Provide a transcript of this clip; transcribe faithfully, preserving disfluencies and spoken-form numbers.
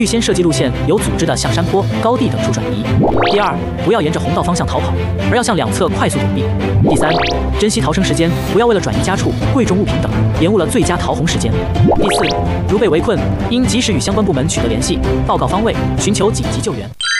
预先设计路线，有组织的向山坡、高地等处转移。第二，不要沿着红道方向逃跑，而要向两侧快速躲避。第三，珍惜逃生时间，不要为了转移家畜、贵重物品等，延误了最佳逃红时间。第四，如被围困，应及时与相关部门取得联系，报告方位，寻求紧急救援。